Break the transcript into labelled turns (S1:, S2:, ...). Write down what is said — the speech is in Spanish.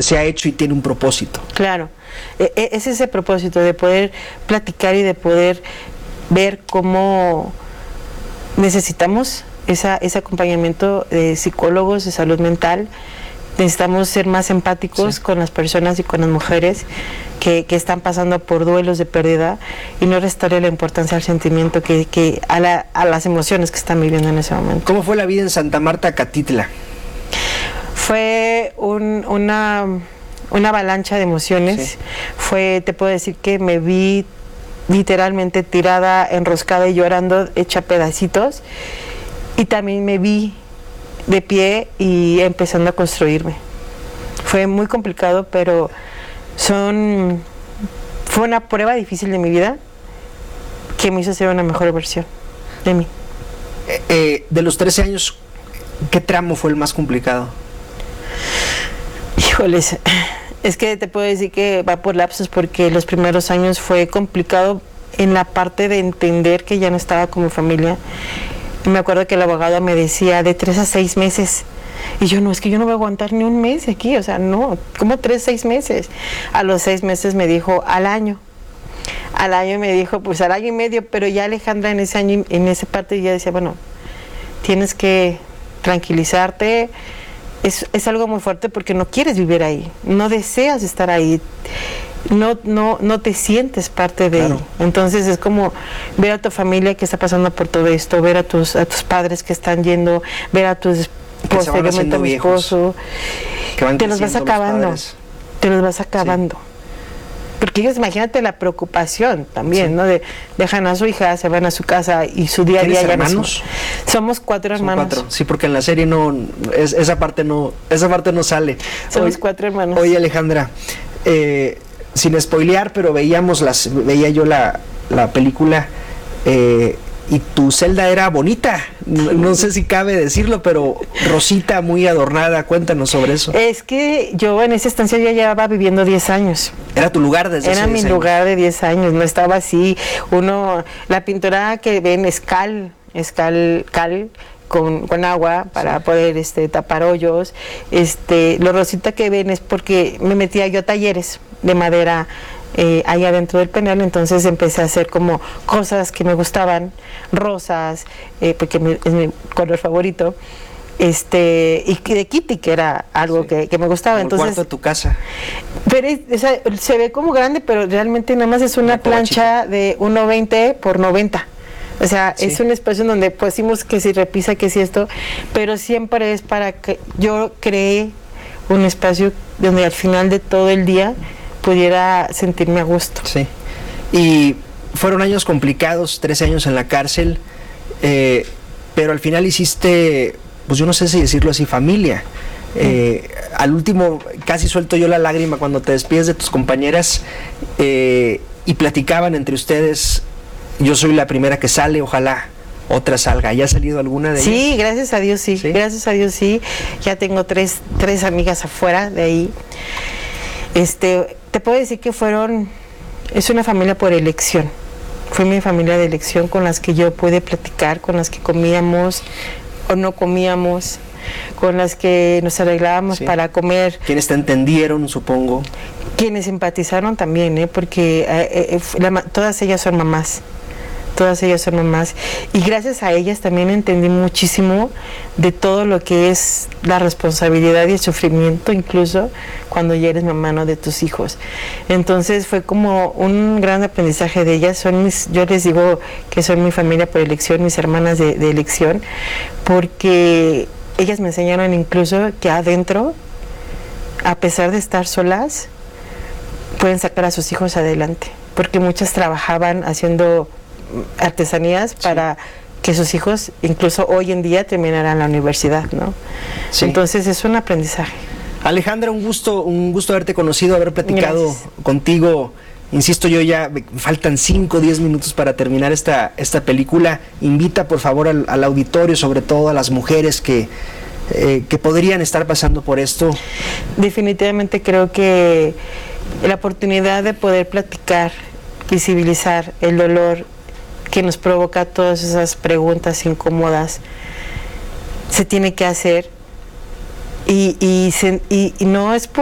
S1: se ha hecho y tiene un propósito.
S2: Claro, es ese propósito de poder platicar y de poder ver cómo necesitamos ese acompañamiento de psicólogos de salud mental. Necesitamos ser más empáticos con las personas y con las mujeres que están pasando por duelos de pérdida y no restarle la importancia al sentimiento a las emociones que están viviendo en ese momento.
S1: ¿Cómo fue la vida en Santa Marta, Catitla?
S2: Fue una avalancha de emociones. Te puedo decir que me vi literalmente tirada, enroscada y llorando, hecha pedacitos, y también me vi de pie y empezando a construirme. Fue muy complicado, pero fue una prueba difícil de mi vida que me hizo ser una mejor versión de mí.
S1: De los 13 años, ¿qué tramo fue el más complicado?
S2: Híjoles, es que te puedo decir que va por lapsos, porque los primeros años fue complicado en la parte de entender que ya no estaba como familia. Me acuerdo que el abogado me decía de 3 a 6 meses. Y yo, no, es que yo no voy a aguantar ni un mes aquí, o sea, no, ¿cómo 3, 6 meses? A los 6 meses me dijo, al año. Al año me dijo, pues al año y medio, pero ya Alejandra en ese año, en esa parte ya decía, bueno, tienes que tranquilizarte. Es algo muy fuerte porque no quieres vivir ahí, no deseas estar ahí. No te sientes parte de ello. Entonces es como ver a tu familia que está pasando por todo esto, ver a tus padres que están yendo, ver a tus posteriormente a mi esposo, te los vas acabando, porque ellos, imagínate la preocupación también, ¿no? Dejan a su hija, se van a su casa y su día a día.
S1: ¿Tienes hermanos?
S2: Somos 4 hermanos.
S1: 4. Sí, porque en la serie esa parte no sale.
S2: Somos 4 hermanos.
S1: Oye, Alejandra, sin spoilear, pero veía yo la película, y tu celda era bonita, no sé si cabe decirlo, pero rosita, muy adornada. Cuéntanos sobre eso.
S2: Es que yo en esa estancia ya llevaba viviendo 10 años.
S1: ¿Era tu lugar desde hace 10 años?
S2: Era mi lugar de 10 años, no estaba así. La pintura que ven es cal con agua para poder tapar hoyos. Lo rosita que ven es porque me metía yo a talleres de madera ahí adentro del penal, entonces empecé a hacer como cosas que me gustaban, rosas, porque es mi color favorito, y de Kitty, que era algo que me gustaba.
S1: Como
S2: entonces
S1: el cuarto de tu casa.
S2: Pero se ve como grande, pero realmente nada más es una plancha de 1.20 por 90. O sea, es un espacio en donde pusimos que si repisa, que si esto, pero siempre es para que yo cree un espacio donde al final de todo el día pudiera sentirme a gusto.
S1: Sí. Y fueron años complicados, 13 años en la cárcel, pero al final hiciste, pues yo no sé si decirlo así, familia. Al último casi suelto yo la lágrima cuando te despides de tus compañeras, y platicaban entre ustedes: yo soy la primera que sale, ojalá otra salga. ¿Ya ha salido alguna de ellas?
S2: Sí, gracias a Dios sí. Gracias a Dios sí. Ya tengo tres amigas afuera de ahí. Te puedo decir que es una familia por elección. Fue mi familia de elección, con las que yo pude platicar, con las que comíamos o no comíamos, con las que nos arreglábamos para comer.
S1: Quienes te entendieron, supongo.
S2: Quienes empatizaron también, porque todas ellas son mamás. Todas ellas son mamás, y gracias a ellas también entendí muchísimo de todo lo que es la responsabilidad y el sufrimiento, incluso cuando ya eres mamá, ¿no?, de tus hijos. Entonces fue como un gran aprendizaje de ellas. Yo les digo que son mi familia por elección, mis hermanas de elección, porque ellas me enseñaron incluso que adentro, a pesar de estar solas, pueden sacar a sus hijos adelante, porque muchas trabajaban haciendo artesanías para que sus hijos incluso hoy en día terminaran la universidad, ¿no? Sí. Entonces es un aprendizaje.
S1: Alejandra, un gusto haberte conocido, haber platicado contigo. Insisto, ya faltan 5 o 10 minutos para terminar esta película. Invita por favor al auditorio, sobre todo a las mujeres que podrían estar pasando por esto.
S2: Definitivamente creo que la oportunidad de poder platicar, visibilizar el dolor que nos provoca todas esas preguntas incómodas, se tiene que hacer, y no es